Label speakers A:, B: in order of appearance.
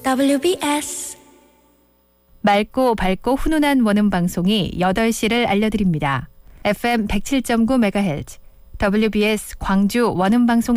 A: WBS
B: 맑고 밝고 훈훈한 원음 방송이 8시를 알려드립니다. FM 107.9MHz WBS 광주 원음 방송